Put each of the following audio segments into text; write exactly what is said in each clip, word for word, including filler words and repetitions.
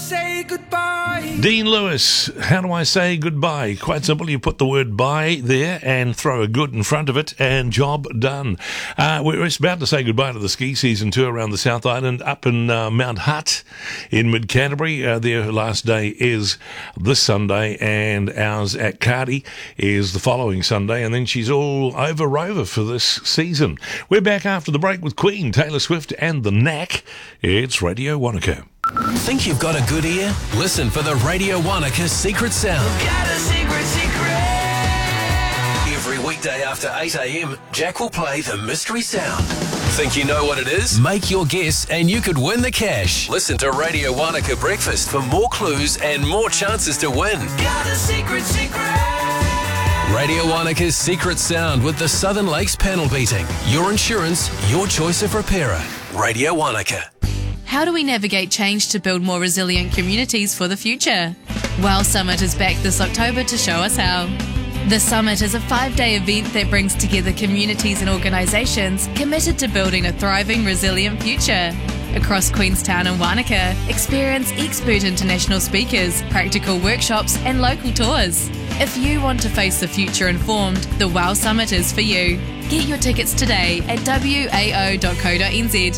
say goodbye? Dean Lewis, how do I say goodbye? Quite simple, you put the word bye there and throw a good in front of it and job done. Uh, we're about to say goodbye to the ski season too around the South Island, up in uh, Mount Hutt in mid-Canterbury. Uh, their last day is this Sunday and ours at Cardi is the following Sunday, and then she's all over Rover for this season. We're back after the break with Queen, Taylor Swift and The Knack. It's Radio Wanaka. Think you've got a good ear? Listen for the Radio Wanaka Secret Sound. Got a secret, secret. Every weekday after eight a.m, Jack will play the mystery sound. Think you know what it is? Make your guess and you could win the cash. Listen to Radio Wanaka Breakfast for more clues and more chances to win. Got a secret, secret. Radio Wanaka's Secret Sound with the Southern Lakes panel beating. Your insurance, your choice of repairer. Radio Wanaka. How do we navigate change to build more resilient communities for the future? WOW Summit is back this October to show us how. The Summit is a five-day event that brings together communities and organisations committed to building a thriving, resilient future. Across Queenstown and Wanaka, experience expert international speakers, practical workshops and local tours. If you want to face the future informed, the WOW Summit is for you. Get your tickets today at w a o dot co dot n z.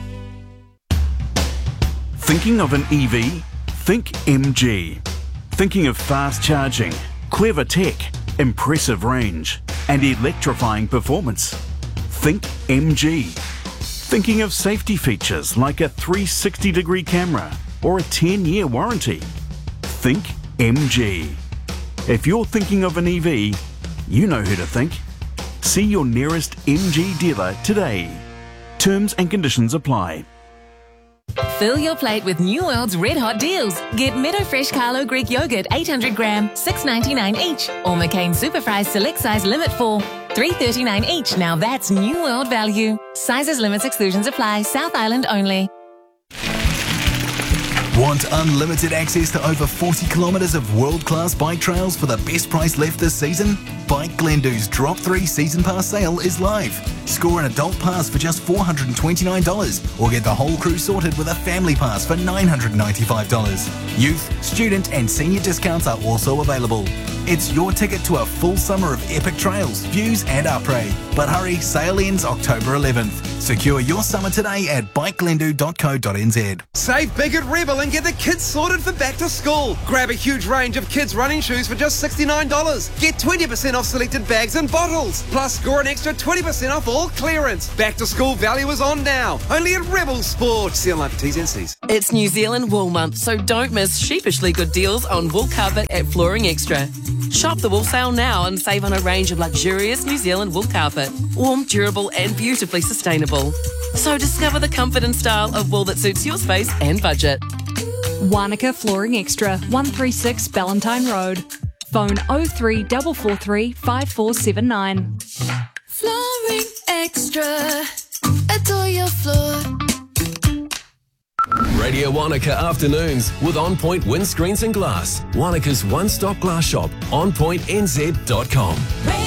Thinking of an E V? Think M G. Thinking of fast charging, clever tech, impressive range, and electrifying performance? Think M G. Thinking of safety features like a three sixty degree camera or a ten year warranty? Think M G. If you're thinking of an E V, you know who to think. See your nearest M G dealer today. Terms and conditions apply. Fill your plate with New World's red hot deals. Get Meadow Fresh Carlo Greek yogurt eight hundred gram, six ninety-nine each, or McCain Super Fries select size limit four, three thirty-nine each. Now that's New World value. Sizes, limits, exclusions apply. South Island only. Want unlimited access to over forty kilometres of world-class bike trails for the best price left this season? Bike Glendoo's Drop three Season Pass sale is live. Score an adult pass for just four hundred twenty-nine dollars or get the whole crew sorted with a family pass for nine hundred ninety-five dollars. Youth, student and senior discounts are also available. It's your ticket to a full summer of epic trails, views and après. But hurry, sale ends October eleventh. Secure your summer today at bike glendoo dot co dot n z. Save big at Rebel and get the kids sorted for back to school. Grab a huge range of kids' running shoes for just sixty-nine dollars. Get twenty percent off selected bags and bottles. Plus, score an extra twenty percent off all clearance. Back to school value is on now. Only at Rebel Sport. See online for T's and C's. It's New Zealand Wool Month, so don't miss sheepishly good deals on wool carpet at Flooring Extra. Shop the wool sale now and save on a range of luxurious New Zealand wool carpet. Warm, durable and beautifully sustainable. So discover the comfort and style of wool that suits your space and budget. Wanaka Flooring Extra, one thirty-six Ballantyne Road. Phone oh three four four three, five four seven nine. Flooring Extra, adore your floor. Radio Wanaka Afternoons with On Point Windscreens and Glass. Wanaka's one-stop glass shop, on point n z dot com.